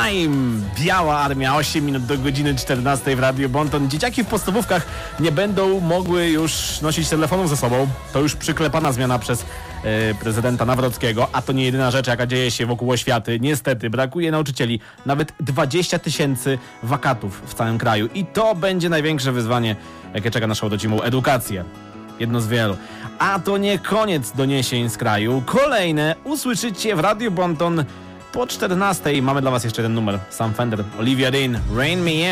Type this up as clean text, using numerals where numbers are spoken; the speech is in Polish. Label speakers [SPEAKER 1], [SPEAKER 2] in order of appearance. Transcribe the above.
[SPEAKER 1] Time! Biała Armia, 8 minut do godziny 14 w Radiu Bonton. Dzieciaki w podstawówkach nie będą mogły już nosić telefonów ze sobą. To już przyklepana zmiana przez prezydenta Nawrockiego, a to nie jedyna rzecz, jaka dzieje się wokół oświaty. Niestety brakuje nauczycieli. Nawet 20 000 wakatów w całym kraju. I to będzie największe wyzwanie, jakie czeka naszą rodzimą edukację. Jedno z wielu. A to nie koniec doniesień z kraju. Kolejne usłyszycie w Radiu Bonton po 14. Mamy dla was jeszcze jeden numer. Sam Fender, Olivia Dean, Rain Me In.